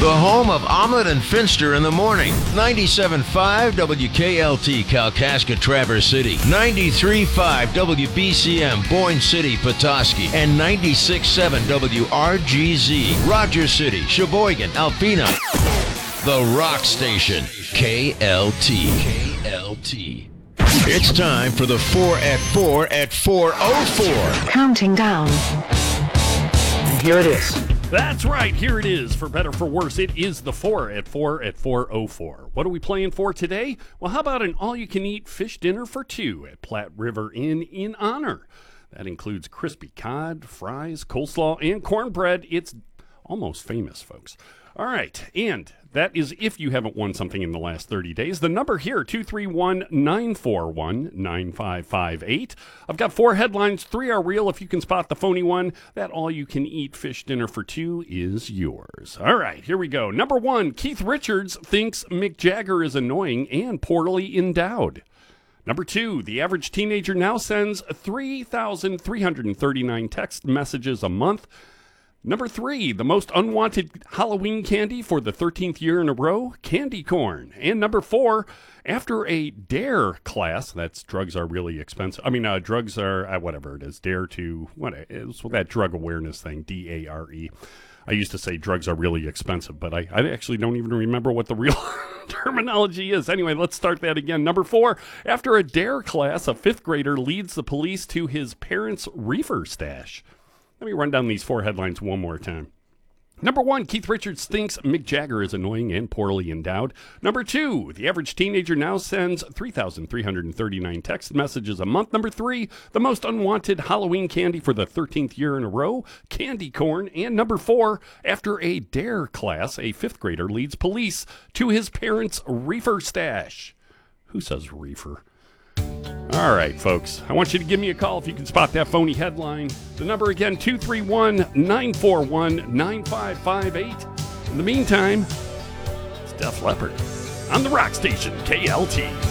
The home of Omelet and Finster in the morning. 97.5 WKLT Kalkaska Traverse City. 93.5 WBCM Boyne City Petoskey. And 96.7 WRGZ Rogers City, Sheboygan, Alpena. The Rock Station. KLT. KLT. It's time for the 4 at 4 at 4:04. Counting down. And here it is. That's right, here it is. For better, for worse, it is the 4 at 4 at 4:04. What are we playing for today? Well, how about an all-you-can-eat fish dinner for two at Platte River Inn in honor? That includes crispy cod, fries, coleslaw, and cornbread. It's almost famous, folks. All right, and that is if you haven't won something in the last 30 days. The number here, 231-941-9558. I've got 4 headlines. 3 are real. If you can spot the phony one, that all-you-can-eat fish dinner for 2 is yours. All right, here we go. Number 1, Keith Richards thinks Mick Jagger is annoying and poorly endowed. Number 2, the average teenager now sends 3,339 text messages a month. Number 3, the most unwanted Halloween candy for the 13th year in a row, candy corn. And number 4, after a DARE class, that's drugs are really expensive. Drugs are, whatever it is, DARE to, what is that drug awareness thing, DARE. I used to say drugs are really expensive, but I actually don't even remember what the real terminology is. Anyway, let's start that again. Number 4, after a DARE class, a 5th grader leads the police to his parents' reefer stash. Let me run down these 4 headlines one more time. Number 1, Keith Richards thinks Mick Jagger is annoying and poorly endowed. Number 2, the average teenager now sends 3,339 text messages a month. Number 3, the most unwanted Halloween candy for the 13th year in a row, candy corn. And number 4, after a DARE class, a 5th grader leads police to his parents' reefer stash. Who says reefer? All right, folks, I want you to give me a call if you can spot that phony headline. The number again, 231-941-9558. In the meantime, it's Def Leppard on the Rock Station, KLT.